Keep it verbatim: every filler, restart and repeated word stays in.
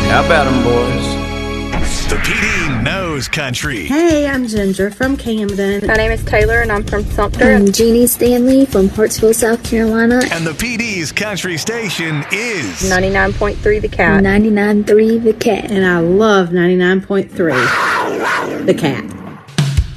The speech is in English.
How about them, boys? The P D knows country. Hey, I'm Ginger from Camden. My name is Taylor, and I'm from Sumter. I'm Jeannie Stanley from Hartsville, South Carolina. And the P D's country station is ninety-nine point three The Cat. ninety-nine point three The Cat. And I love ninety-nine point three The Cat.